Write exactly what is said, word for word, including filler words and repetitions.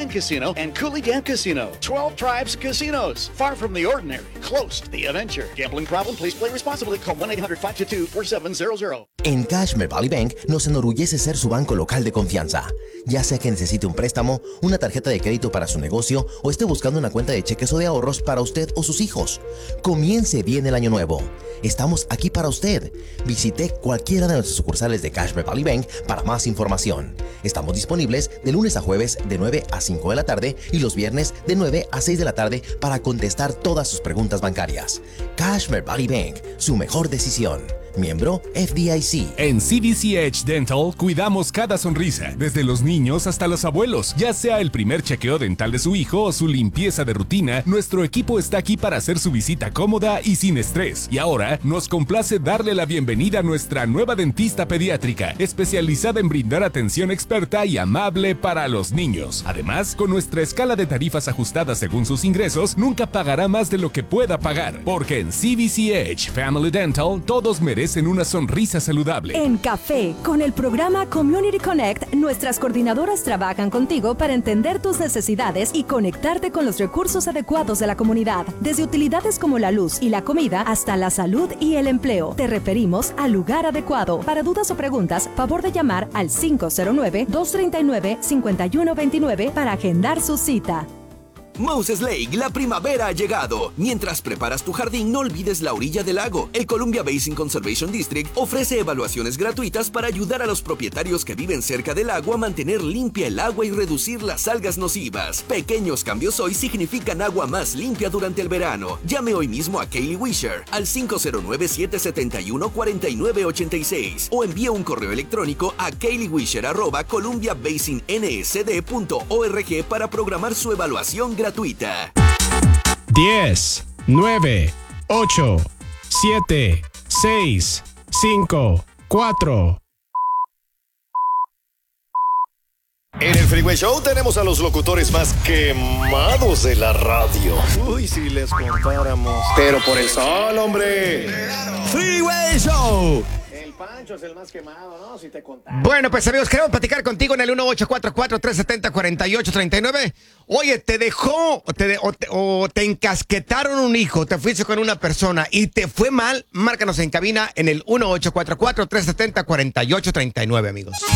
Online Casino, and Cooley Dam Casino. twelve Tribes Casinos. Far from the ordinary. Close to the adventure. Gambling problem? Please play responsibly. Call one eight hundred five two two four seven zero zero. En Cashmere Valley Bank nos enorgullece ser su banco local de confianza. Ya sea que necesite un préstamo, una tarjeta de crédito para su negocio o esté buscando una cuenta de cheques o de ahorros para usted o sus hijos. Comience bien el año nuevo. Estamos aquí para usted. Visite cualquiera de nuestras sucursales de Cashmere Valley Bank para más información. Estamos disponibles de lunes a jueves de nueve a cinco de la tarde y los viernes de nueve a seis de la tarde para contestar todas sus preguntas bancarias. Cashmere Valley Bank, su mejor decisión. Miembro F D I C. En C D C Edge Dental cuidamos cada sonrisa, desde los niños hasta los abuelos. Ya sea el primer chequeo dental de su hijo o su limpieza de rutina, nuestro equipo está aquí para hacer su visita cómoda y sin estrés. Y ahora nos complace darle la bienvenida a nuestra nueva dentista pediátrica, especializada en brindar atención experta y amable para los niños. Además, con nuestra escala de tarifas ajustada según sus ingresos, nunca pagará más de lo que pueda pagar, porque en C D C Edge Family Dental todos merecen en una sonrisa saludable. En Café, con el programa Community Connect, nuestras coordinadoras trabajan contigo para entender tus necesidades y conectarte con los recursos adecuados de la comunidad. Desde utilidades como la luz y la comida hasta la salud y el empleo. Te referimos al lugar adecuado. Para dudas o preguntas, favor de llamar al cinco cero nueve, dos tres nueve, cinco uno dos nueve para agendar su cita. Moses Lake, la primavera ha llegado. Mientras preparas tu jardín, no olvides la orilla del lago. El Columbia Basin Conservation District ofrece evaluaciones gratuitas para ayudar a los propietarios que viven cerca del lago a mantener limpia el agua y reducir las algas nocivas. Pequeños cambios hoy significan agua más limpia durante el verano. Llame hoy mismo a Kaylee Wisher al cinco cero nueve, siete siete uno, cuatro nueve ocho seis o envíe un correo electrónico a kayleewisher arroba columbia basin n s d punto org para programar su evaluación gratuita. gratuita. diez, nueve, ocho, siete, seis, cinco, cuatro. En el Freeway Show tenemos a los locutores más quemados de la radio. Uy, si les contáramos. Pero por el sol, hombre. Freeway Show. Pancho es el más quemado, ¿no? Si te contara. Bueno, pues amigos, queremos platicar contigo en el uno ocho cuatro cuatro, tres siete cero, cuatro ocho tres nueve. Oye, te dejó o te, de, o, te, o te encasquetaron un hijo, te fuiste con una persona y te fue mal. Márcanos en cabina en el uno ocho cuatro cuatro, tres siete cero, cuatro ocho tres nueve, amigos.